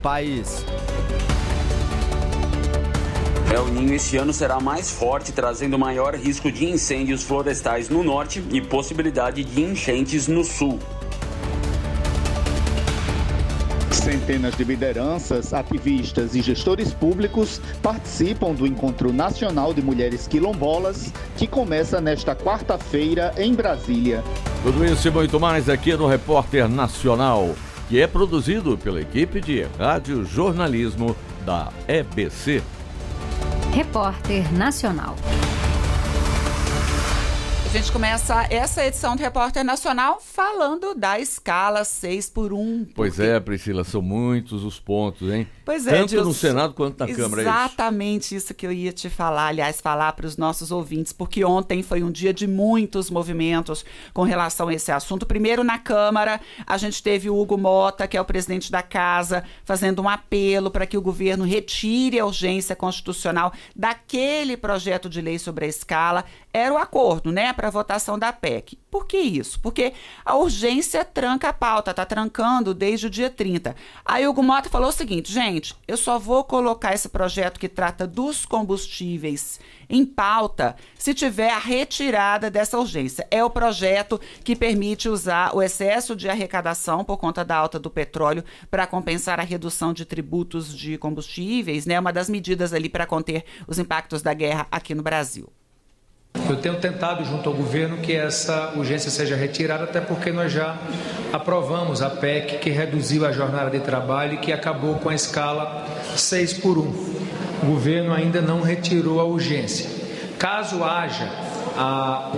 país. El Niño esse ano será mais forte, trazendo maior risco de incêndios florestais no norte e possibilidade de enchentes no sul. Centenas de lideranças, ativistas e gestores públicos participam do Encontro Nacional de Mulheres Quilombolas, que começa nesta quarta-feira em Brasília. Tudo isso e muito mais aqui no Repórter Nacional, que é produzido pela equipe de rádio jornalismo da EBC. Repórter Nacional. A gente começa essa edição do Repórter Nacional falando da escala 6x1. Pois é, Priscila, são muitos os pontos, hein? Pois é, tanto Dilson, no Senado quanto na Câmara. Exatamente isso que eu ia te falar, aliás, falar para os nossos ouvintes, porque ontem foi um dia de muitos movimentos com relação a esse assunto. Primeiro, na Câmara, a gente teve o Hugo Mota, que é o presidente da Casa, fazendo um apelo para que o governo retire a urgência constitucional daquele projeto de lei sobre a escala. Era o acordo, né, para a votação da PEC. Por que isso? Porque a urgência tranca a pauta, está trancando desde o dia 30. Aí o Hugo Mota falou o seguinte: gente, eu só vou colocar esse projeto que trata dos combustíveis em pauta se tiver a retirada dessa urgência. É o projeto que permite usar o excesso de arrecadação por conta da alta do petróleo para compensar a redução de tributos de combustíveis, né? Uma das medidas ali para conter os impactos da guerra aqui no Brasil. Eu tenho tentado junto ao governo que essa urgência seja retirada, até porque nós já aprovamos a PEC que reduziu a jornada de trabalho e que acabou com a escala 6x1. O governo ainda não retirou a urgência. Caso haja a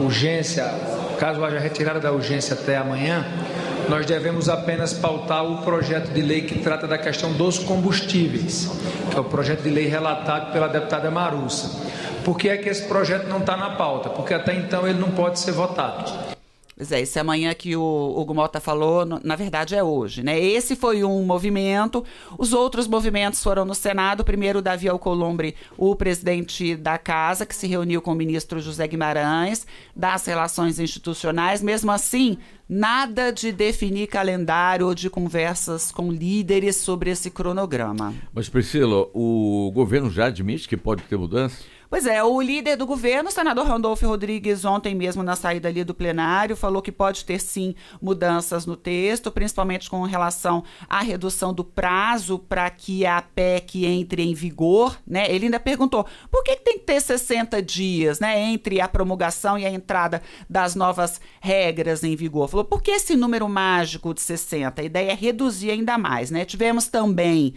retirada da urgência até amanhã, nós devemos apenas pautar o projeto de lei que trata da questão dos combustíveis, que é o projeto de lei relatado pela deputada Marussa. Por que é que esse projeto não está na pauta? Porque até então ele não pode ser votado. Pois é, esse amanhã que o Hugo Mota falou, na verdade é hoje, né? Esse foi um movimento, os outros movimentos foram no Senado. Primeiro, o Davi Alcolumbre, o presidente da Casa, que se reuniu com o ministro José Guimarães, das Relações Institucionais. Mesmo assim, nada de definir calendário ou de conversas com líderes sobre esse cronograma. Mas, Priscila, o governo já admite que pode ter mudança? Pois é, o líder do governo, o senador Randolfo Rodrigues, ontem mesmo na saída ali do plenário, falou que pode ter sim mudanças no texto, principalmente com relação à redução do prazo para que a PEC entre em vigor, né? Ele ainda perguntou, por que tem que ter 60 dias, né, entre a promulgação e a entrada das novas regras em vigor? Falou, por que esse número mágico de 60? A ideia é reduzir ainda mais, né? Tivemos também,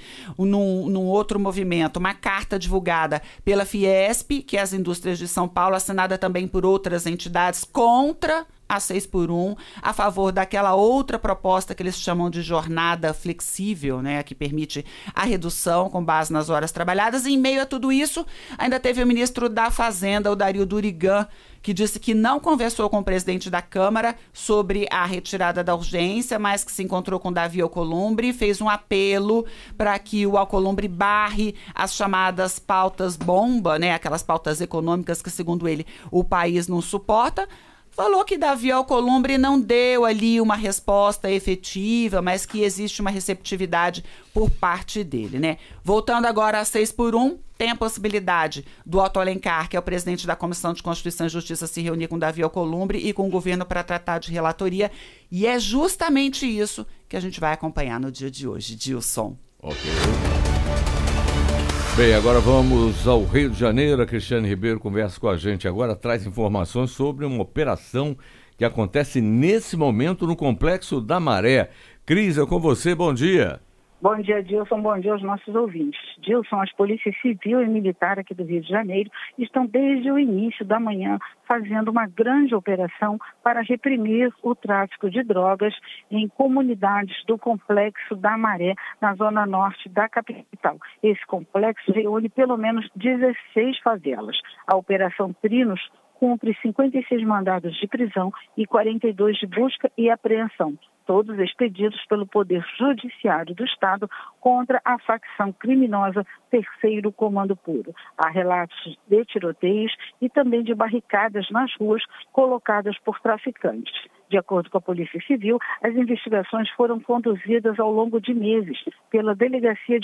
num outro movimento, uma carta divulgada pela Fiesp, que é as indústrias de São Paulo, assinada também por outras entidades, contra a 6x1, a favor daquela outra proposta que eles chamam de jornada flexível, né, que permite a redução com base nas horas trabalhadas. E em meio a tudo isso, ainda teve o ministro da Fazenda, o Dario Durigan, que disse que não conversou com o presidente da Câmara sobre a retirada da urgência, mas que se encontrou com Davi Alcolumbre e fez um apelo para que o Alcolumbre barre as chamadas pautas bomba, né, aquelas pautas econômicas que, segundo ele, o país não suporta. Falou que Davi Alcolumbre não deu ali uma resposta efetiva, mas que existe uma receptividade por parte dele, né? Voltando agora a 6x1, tem a possibilidade do Otto Alencar, que é o presidente da Comissão de Constituição e Justiça, se reunir com Davi Alcolumbre e com o governo para tratar de relatoria. E é justamente isso que a gente vai acompanhar no dia de hoje, Dilson. Ok. Bem, agora vamos ao Rio de Janeiro. A Cristiane Ribeiro conversa com a gente agora, traz informações sobre uma operação que acontece nesse momento no Complexo da Maré. Cris, é com você, bom dia. Bom dia, Dilson. Bom dia aos nossos ouvintes. Dilson, as polícias civil e militar aqui do Rio de Janeiro estão desde o início da manhã fazendo uma grande operação para reprimir o tráfico de drogas em comunidades do Complexo da Maré, na zona norte da capital. Esse complexo reúne pelo menos 16 favelas. A Operação Trinos cumpre 56 mandados de prisão e 42 de busca e apreensão, todos expedidos pelo Poder Judiciário do Estado contra a facção criminosa Terceiro Comando Puro. Há relatos de tiroteios e também de barricadas nas ruas colocadas por traficantes. De acordo com a Polícia Civil, as investigações foram conduzidas ao longo de meses pela Delegacia